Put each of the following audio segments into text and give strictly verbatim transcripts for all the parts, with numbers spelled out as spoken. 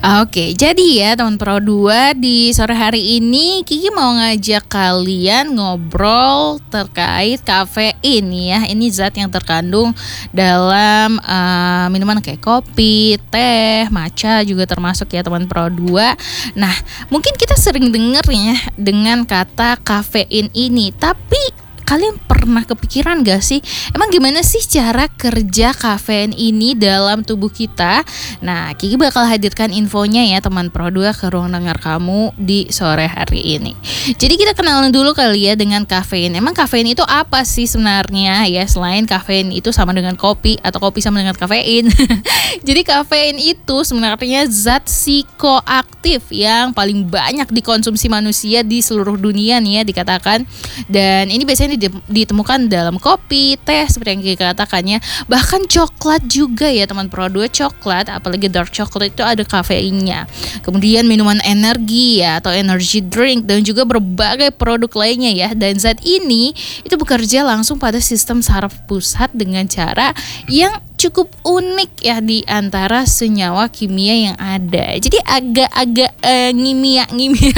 Oke, jadi ya teman Pro dua di sore hari ini Kiki mau ngajak kalian ngobrol terkait kafein ya. Ini zat yang terkandung dalam uh, minuman kayak kopi, teh, matcha juga termasuk ya teman Pro dua. Nah, mungkin kita sering dengar ya dengan kata kafein ini, tapi kalian pernah kepikiran gak sih emang gimana sih cara kerja kafein ini dalam tubuh kita? Nah, Kiki bakal hadirkan infonya ya teman Pro dua ke ruang dengar kamu di sore hari ini. Jadi kita kenalan dulu kali ya dengan kafein. Emang kafein itu apa sih sebenarnya ya, selain kafein itu sama dengan kopi atau kopi sama dengan kafein. Jadi kafein itu sebenarnya zat psikoaktif yang paling banyak dikonsumsi manusia di seluruh dunia nih ya dikatakan. Dan ini biasanya ditemukan dalam kopi, teh seperti yang kita katakannya, bahkan coklat juga ya teman Pro dua. Coklat, apalagi dark chocolate itu ada kafeinnya. Kemudian minuman energi ya atau energy drink dan juga berbagai produk lainnya ya. Dan zat ini itu bekerja langsung pada sistem saraf pusat dengan cara yang cukup unik ya di antara senyawa kimia yang ada. Jadi agak-agak uh, ngimia-ngimia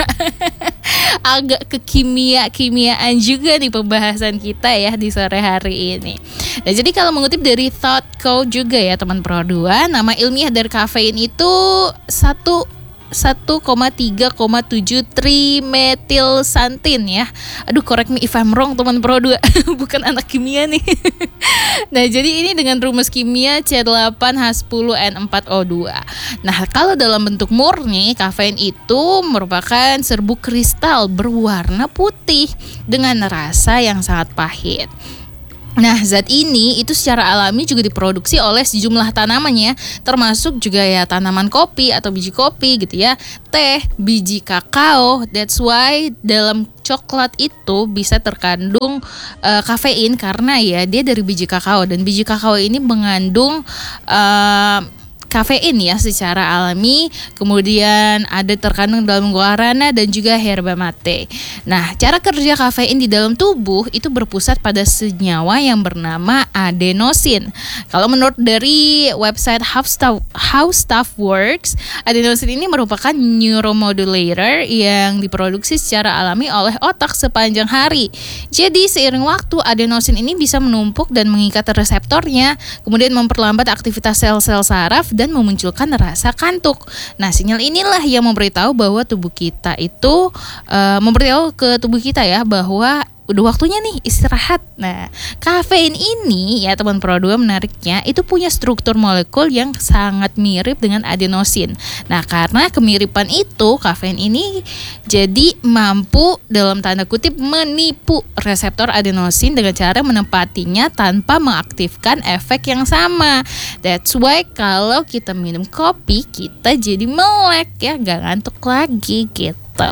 agak kekimia-kimiaan juga nih pembahasan kita ya di sore hari ini. Nah, jadi kalau mengutip dari ThoughtCo juga ya teman Pro dua, nama ilmiah dari kafein itu satu satu koma tiga koma tujuh trimetilsantin ya. Aduh, correct me if I'm wrong teman Pro dua. Bukan anak kimia nih. Nah, jadi ini dengan rumus kimia C delapan H sepuluh N empat O dua. Nah, kalau dalam bentuk murni, kafein itu merupakan serbuk kristal berwarna putih dengan rasa yang sangat pahit. Nah, zat ini itu secara alami juga diproduksi oleh sejumlah tanaman ya, termasuk juga ya tanaman kopi atau biji kopi gitu ya, teh, biji kakao. That's why dalam coklat itu bisa terkandung uh, kafein karena ya dia dari biji kakao, dan biji kakao ini mengandung uh, kafein ya secara alami. Kemudian ada terkandung dalam guarana dan juga herba mate. Nah, cara kerja kafein di dalam tubuh itu berpusat pada senyawa yang bernama adenosin. Kalau menurut dari website How Stuff, How Stuff Works, adenosin ini merupakan neuromodulator yang diproduksi secara alami oleh otak sepanjang hari. Jadi seiring waktu adenosin ini bisa menumpuk dan mengikat reseptornya, kemudian memperlambat aktivitas sel-sel saraf dan memunculkan rasa kantuk. Nah, sinyal inilah yang memberitahu bahwa tubuh kita itu uh, memberitahu ke tubuh kita ya bahwa udah waktunya nih istirahat. Nah, kafein ini ya teman Pro dua menariknya itu punya struktur molekul yang sangat mirip dengan adenosin. Nah, karena kemiripan itu, kafein ini jadi mampu dalam tanda kutip menipu reseptor adenosin dengan cara menempatinya tanpa mengaktifkan efek yang sama. That's why kalau kita minum kopi kita jadi melek ya, gak ngantuk lagi gitu.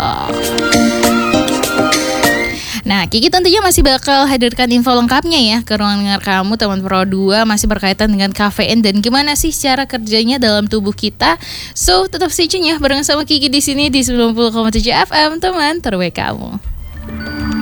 Nah, Kiki tentunya masih bakal hadirkan info lengkapnya ya ke ruang dengar kamu teman Pro dua, masih berkaitan dengan kafein dan gimana sih cara kerjanya dalam tubuh kita. So, tetap stay tune ya bareng sama Kiki di sini di sembilan puluh koma tujuh F M teman terbaik kamu.